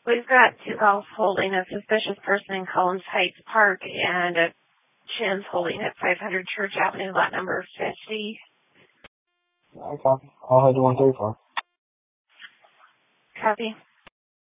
We've got 2 golf holding a suspicious person in Collins Heights Park and a Chin's holding at 500 Church Avenue, lot number 50. I copy. I'll head to 134. Copy.